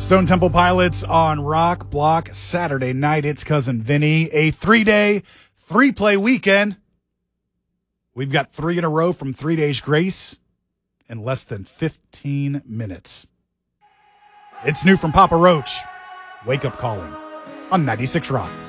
Stone Temple Pilots on Rock Block Saturday night. It's Cousin Vinny. A 3-day, 3-play weekend. We've got 3 in a row from 3 Days Grace in less than 15 minutes. It's new from Papa Roach. Wake Up Calling on 96 Rock.